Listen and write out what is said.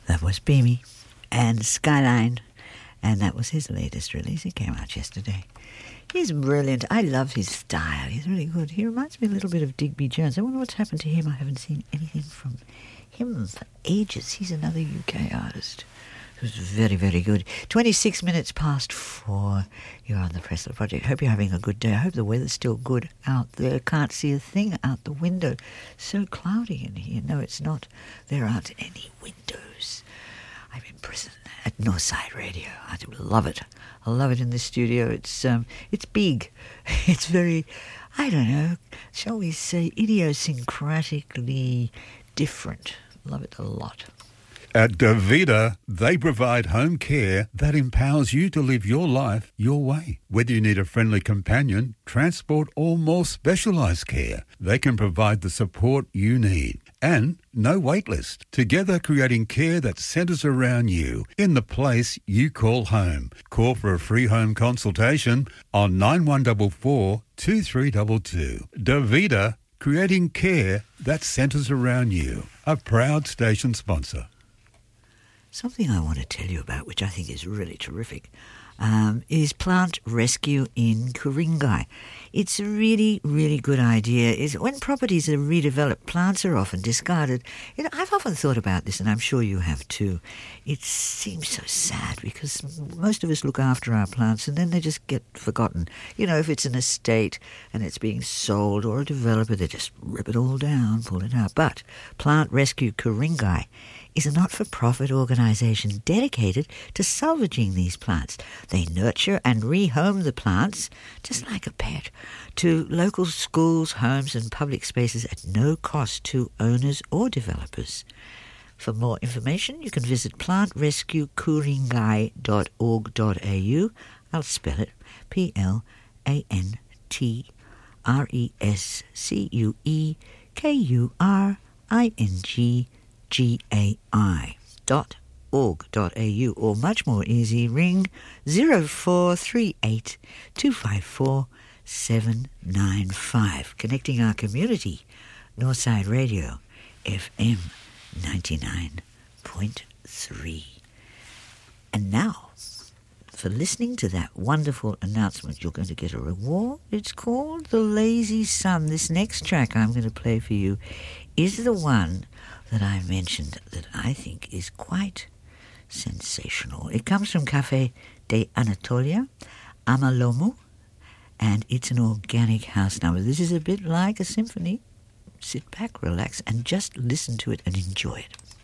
That was Beamy and Skyline, and that was his latest release. It came out yesterday. He's brilliant. I love his style. He's really good. He reminds me a little bit of Digby Jones. I wonder what's happened to him. I haven't seen anything from him for ages. He's another UK artist who's very, very good. 26 minutes past 4. You're on the Pressler Project. Hope you're having a good day. I hope the weather's still good out there. Can't see a thing out the window. So cloudy in here. No, it's not. There aren't any windows. I'm in prison at Northside Radio. I do love it. I love it in the studio. It's big. It's very, I don't know, shall we say, idiosyncratically different. Love it a lot. At Davida, they provide home care that empowers you to live your life your way. Whether you need a friendly companion, transport, or more specialised care, they can provide the support you need. And no wait list. Together creating care that centres around you in the place you call home. Call for a free home consultation on 9144 2322. Davida, creating care that centres around you. A proud station sponsor. Something I want to tell you about, which I think is really terrific, is plant rescue in Ku-ring-gai. It's a really, really good idea. When properties are redeveloped, plants are often discarded. You know, I've often thought about this, and I'm sure you have too. It seems so sad because most of us look after our plants and then they just get forgotten. You know, if it's an estate and it's being sold, or a developer, they just rip it all down, pull it out. But Plant Rescue Ku-ring-gai is a not-for-profit organisation dedicated to salvaging these plants. They nurture and rehome the plants, just like a pet, to local schools, homes and public spaces at no cost to owners or developers. For more information, you can visit plantrescuekuringai.org.au. I'll spell it, plantrescuekuringai.org.au, or much more easy, ring 0438 254 795, connecting our community, Northside Radio, FM 99.3. And now, for listening to that wonderful announcement, you're going to get a reward. It's called The Lazy Sun. This next track I'm going to play for you is the one that I mentioned that I think is quite sensational. It comes from Cafe de Anatolia, Amalomu, and it's an organic house number. This is a bit like a symphony. Sit back, relax, and just listen to it and enjoy it.